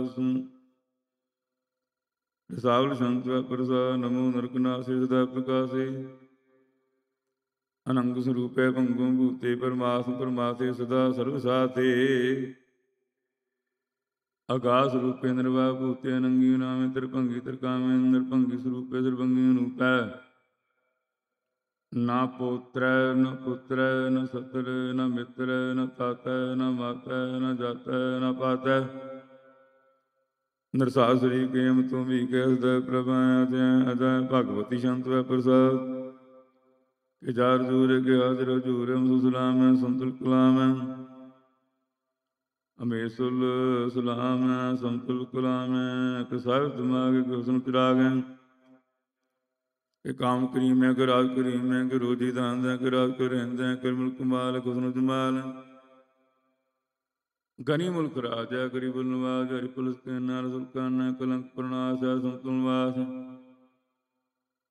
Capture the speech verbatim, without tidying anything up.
ਦਾਸ। ਸਾਵਲ ਸੰਤ ਪ੍ਰਸਾਦ ਨਮੋ ਨਰਕਨਾਸੇ ਸਦਾ ਪ੍ਰਕਾਸੇ। ਅਨੰਗ ਸਰੂਪੈ ਭੰਗੁ ਭੂਤੇ ਪਰਮਾਤਮ ਪਰਮਾਤੇ ਸਦਾ ਸਰਬ ਸਾਤੇ। ਆਕਾਸ ਰੂਪੇ ਨਿਰਵਾਹ ਭੂਤੇ ਅਨੰਗੀ ਨਾਮੇ ਤ੍ਰਿਭੰਗੀ ਤ੍ਰਿਕਾਮੇ ਨਿਰਭੰਗੀ ਸਰੂਪੇ ਸਰਬੰਗੀ ਅਨੂਪੈ। ਨਾ ਪੋਤਰੈ ਨ ਪੁੱਤਰੈ ਨ ਸਤਰ ਨ ਮਿੱਤਰੈ ਨ ਤਾਤੈ ਨ ਮਾਤੈ ਨ ਜਾਤੈ ਨ ਪਾਤੈ। ਨਰਸਾਲ ਸ੍ਰੀ ਕੇਮ ਤੂੰ ਵੀ ਕਹਿ ਸਦਾ ਪ੍ਰਭਾ ਅਜੈ ਅਜੈ ਭਗਵਤੀ ਸ਼ੰਤ ਵੈ ਪ੍ਰਸਾਦ। ਕਿ ਜਾਰ ਜੂਰ ਕੇ ਹਾਜ਼ਰ ਹਜੂਰ ਹਮ ਸੁਸਲਾਮ ਸੰਤੁਲ ਕਲਾਮ। ਅਮੇਸੁਲ ਸਲਾਮ ਸੰਤੁਲ ਕਲਾਮ। ਕਿ ਸਾਹਿਬ ਦਿਮਾਗ ਕਿ ਹੁਸਨ ਚਿਰਾਗ। ਕਿ ਕਾਮ ਕਰੀਮ ਹੈ ਕਿ ਰਾਜ ਕਰੀਮ ਹੈ ਕਿ ਰੋਜੀ ਦਾਨ ਹੈ ਕਿ ਰਾਜ ਕਰ ਰਹਿੰਦਾ ਕਰ ਮੁਲਕ ਮਾਲ ਹੁਸਨ ਜਮਾਲ। ਗਨੀ ਮੁਲਕ ਰਾਜ ਹੈ ਗਰੀਬ ਨਵਾਜ ਹਰਿ ਪੁਲਿਸ ਕੇ ਨਾਲ ਸੁਲਤਾਨ ਕਲੰਕ ਪ੍ਰਣਾਸ ਹੈ ਸੰਤੁਲ ਵਾਸ।